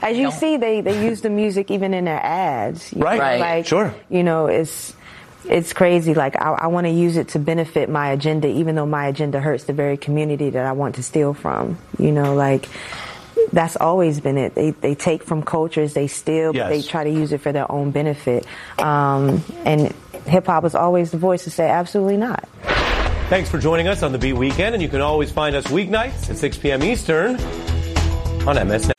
As you see, they use the music even in their ads. Right. Like, sure. It's crazy. Like, I want to use it to benefit my agenda, even though my agenda hurts the very community that I want to steal from. That's always been it. They take from cultures, they steal, but they try to use it for their own benefit. And hip-hop was always the voice to say absolutely not. Thanks for joining us on the Beat Weekend, and you can always find us weeknights at 6 p.m. Eastern on MS